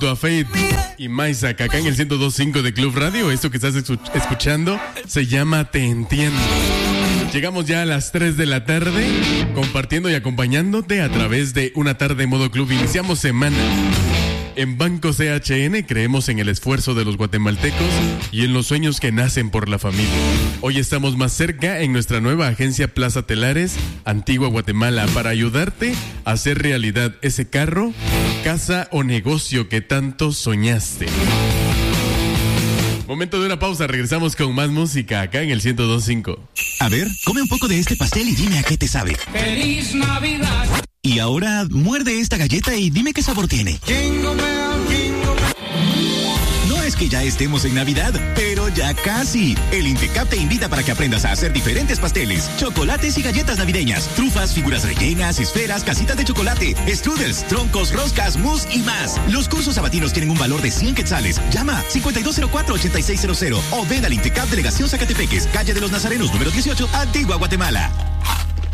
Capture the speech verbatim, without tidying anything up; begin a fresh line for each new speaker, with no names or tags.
a Faith y Maisak acá en el ciento dos punto cinco de Club Radio. Esto que estás escuchando se llama Te Entiendo. Llegamos ya a las tres de la tarde compartiendo y acompañándote a través de Una Tarde Modo Club. Iniciamos semana. En Banco C H N creemos en el esfuerzo de los guatemaltecos y en los sueños que nacen por la familia. Hoy estamos más cerca en nuestra nueva agencia Plaza Telares, Antigua Guatemala, para ayudarte a hacer realidad ese carro, casa o negocio que tanto soñaste. Momento de una pausa, regresamos con más música acá en el ciento dos punto cinco.
A ver, come un poco de este pastel y dime a qué te sabe.
¡Feliz Navidad!
Y ahora muerde esta galleta y dime qué sabor tiene.
Jingle bell, jingle bell.
No es que ya estemos en Navidad, pero ya casi. El INTECAP te invita para que aprendas a hacer diferentes pasteles, chocolates y galletas navideñas, trufas, figuras rellenas, esferas, casitas de chocolate, strudels, troncos, roscas, mousse y más. Los cursos sabatinos tienen un valor de cien quetzales. Llama cincuenta y dos cero cuatro, ochenta y seis cero cero o ven al INTECAP Delegación Zacatepeques, calle de los Nazarenos, número dieciocho, Antigua Guatemala.